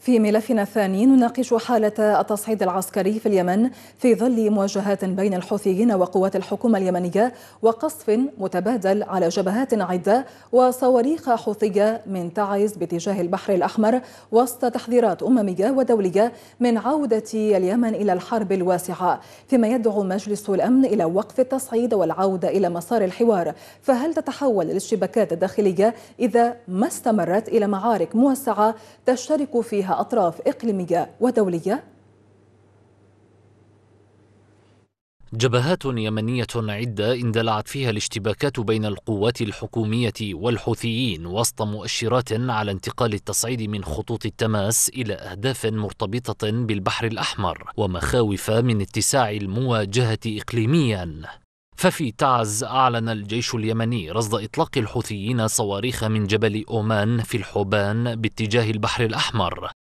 في ملفنا الثاني نناقش حالة التصعيد العسكري في اليمن في ظل مواجهات بين الحوثيين وقوات الحكومة اليمنية وقصف متبادل على جبهات عدة وصواريخ حوثية من تعز باتجاه البحر الأحمر، وسط تحذيرات أممية ودولية من عودة اليمن إلى الحرب الواسعة، فيما يدعو مجلس الأمن إلى وقف التصعيد والعودة إلى مسار الحوار. فهل تتحول الاشتباكات الداخلية إذا ما استمرت إلى معارك موسعة تشترك فيها أطراف إقليمية ودولية؟ جبهات يمنية عدة اندلعت فيها الاشتباكات بين القوات الحكومية والحوثيين، وسط مؤشرات على انتقال التصعيد من خطوط التماس إلى أهداف مرتبطة بالبحر الأحمر ومخاوف من اتساع المواجهة إقليميا. ففي تعز أعلن الجيش اليمني رصد إطلاق الحوثيين صواريخ من جبل أومان في الحوبان باتجاه البحر الأحمر،